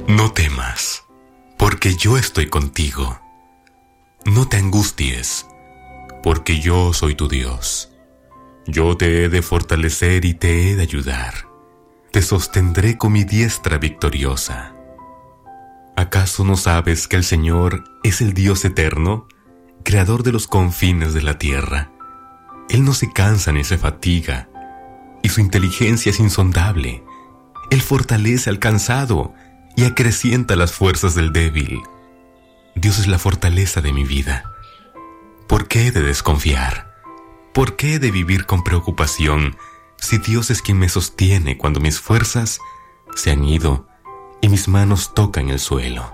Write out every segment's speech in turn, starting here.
No temas, porque yo estoy contigo. No te angusties, porque yo soy tu Dios. Yo te he de fortalecer y te he de ayudar. Te sostendré con mi diestra victoriosa. ¿Acaso no sabes que el Señor es el Dios eterno, creador de los confines de la tierra? Él no se cansa ni se fatiga, y su inteligencia es insondable. Él fortalece al cansado y acrecienta las fuerzas del débil. Dios es la fortaleza de mi vida. ¿Por qué he de desconfiar? ¿Por qué he de vivir con preocupación si Dios es quien me sostiene cuando mis fuerzas se han ido y mis manos tocan el suelo?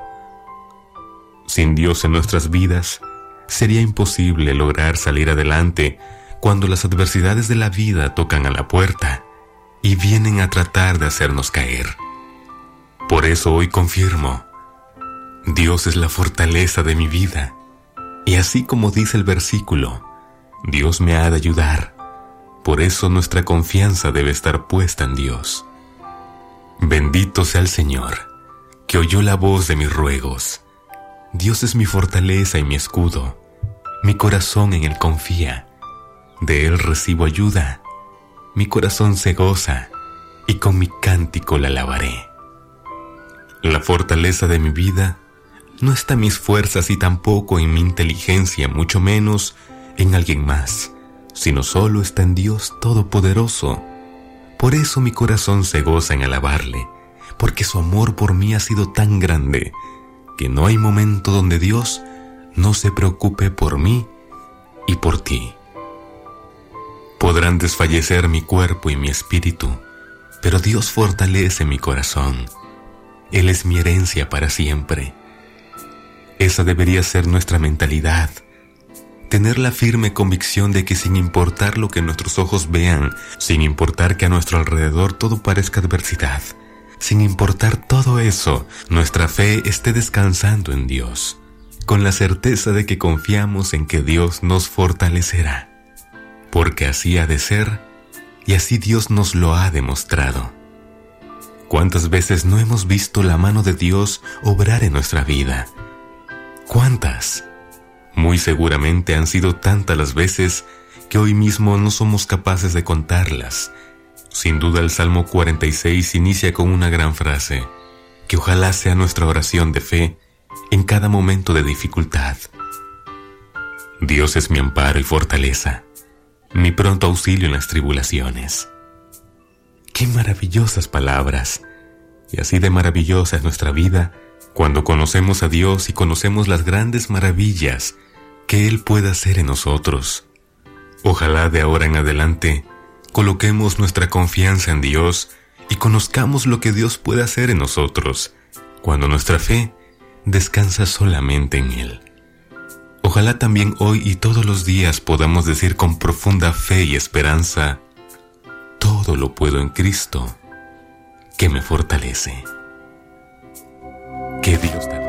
Sin Dios en nuestras vidas, sería imposible lograr salir adelante cuando las adversidades de la vida tocan a la puerta y vienen a tratar de hacernos caer. Por eso hoy confirmo, Dios es la fortaleza de mi vida, y así como dice el versículo, Dios me ha de ayudar. Por eso nuestra confianza debe estar puesta en Dios. Bendito sea el Señor, que oyó la voz de mis ruegos. Dios es mi fortaleza y mi escudo. Mi corazón en Él confía. De Él recibo ayuda. Mi corazón se goza, y con mi cántico la alabaré. La fortaleza de mi vida no está en mis fuerzas y tampoco en mi inteligencia, mucho menos en alguien más, sino solo está en Dios Todopoderoso. Por eso mi corazón se goza en alabarle, porque su amor por mí ha sido tan grande, que no hay momento donde Dios no se preocupe por mí y por ti. Podrán desfallecer mi cuerpo y mi espíritu, pero Dios fortalece mi corazón. Él es mi herencia para siempre. Esa debería ser nuestra mentalidad. Tener la firme convicción de que sin importar lo que nuestros ojos vean, sin importar que a nuestro alrededor todo parezca adversidad, sin importar todo eso, nuestra fe esté descansando en Dios, con la certeza de que confiamos en que Dios nos fortalecerá. Porque así ha de ser, y así Dios nos lo ha demostrado. ¿Cuántas veces no hemos visto la mano de Dios obrar en nuestra vida? ¿Cuántas? Muy seguramente han sido tantas las veces que hoy mismo no somos capaces de contarlas. Sin duda el Salmo 46 inicia con una gran frase, que ojalá sea nuestra oración de fe en cada momento de dificultad. Dios es mi amparo y fortaleza, mi pronto auxilio en las tribulaciones. ¡Qué maravillosas palabras! Y así de maravillosa es nuestra vida cuando conocemos a Dios y conocemos las grandes maravillas que Él puede hacer en nosotros. Ojalá de ahora en adelante coloquemos nuestra confianza en Dios y conozcamos lo que Dios puede hacer en nosotros cuando nuestra fe descansa solamente en Él. Ojalá también hoy y todos los días podamos decir con profunda fe y esperanza: todo lo puedo en Cristo, que me fortalece. Que Dios te bendiga.